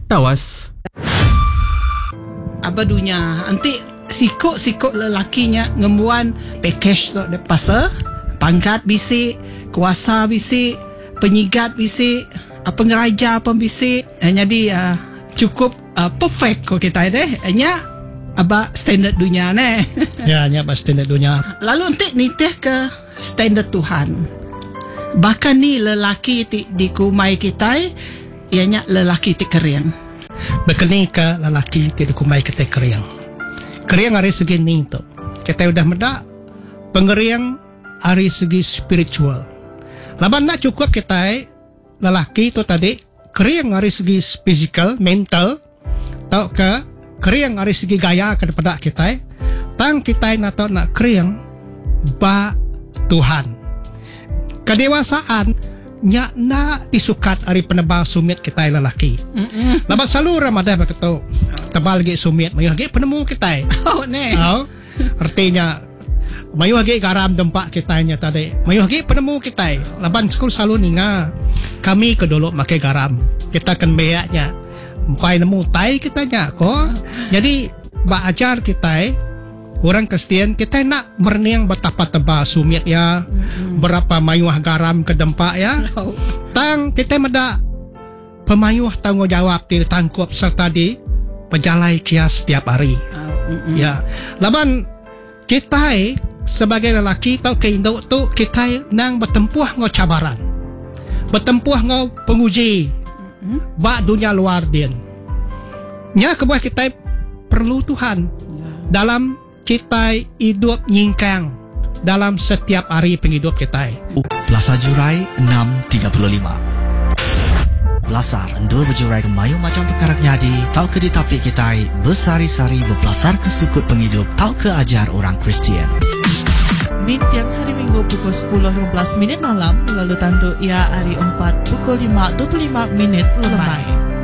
tawas. Apa dunia nanti sikok lelakinya ngemuan package tu de pasal pangkat bisik, kuasa bisik, penyigat bisik, pengeraja pun bisik. Jadi cukup perfect ko kita deh. Hanya aba standard dunia ne. Ya, hanya standard dunia. Lalu nanti nitih ke standard Tuhan. Bahkan ni lelaki di kumai kita ianya lelaki ti kering. Bekeni ke lelaki tidak kumai kita keriang. Keriang dari segi ni tu. Kita udah medak pengeriang dari segi spiritual. Laban nak cukup kita lelaki tu tadi keriang dari segi physical, mental, tau ke keriang dari segi gaya kepada kita. Tang kita nak keriang ba Tuhan. Kedewasaan nya na disukat ari penebal sumit kita lelaki. Laban selalu Ramadan begitu. Tebal lagi sumit, mayuh lagi penemu kita. Oh ne. Oh, artinya mayuh lagi garam dempak kita nya tadi. Mayuh lagi penemu kita. Laban sekul selalu ninga. Kami kedolok makai garam. Kita kan beyaknya. Empai nemu tai kita nya ko. Jadi ba ajar kita orang Kristian kita nak merniang betapa tebal sumit ya, berapa mayuah garam ke dempak ya. Tang kita meda pemayuh tanggungjawab di tangkup serta di pejalai kias setiap hari. Ya, laban kita sebagai lelaki tau ke induk tu kita nang bertempuh ngau cabaran, bertempuh ngau penguji, ba dunia luar din. Nya kebuah kita perlu Tuhan dalam kita hidup nyingkang dalam setiap hari penghidup kita. Plaza Jurai 635. Belasar endur berjurai ke mayu macam perkara nyadi. Tau ke di tapik kita bersari-sari berpelasar ke sukut penghidup. Tau ke ajar orang Kristian. Di tiang hari Minggu pukul 10.15 malam, lalu tandu ia hari 4 pukul 5.25 lemai.